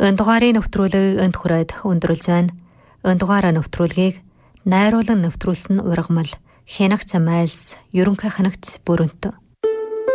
Энэ дугаарыг нэвтрүүлэг энд хүрээд өндөрлж байна. Энэ дугаараа нэвтрүүлгийг найруулан нэвтрүүлсэн ургамал Хянагт Майлс ерөнхий ханагт Бүрэнтө.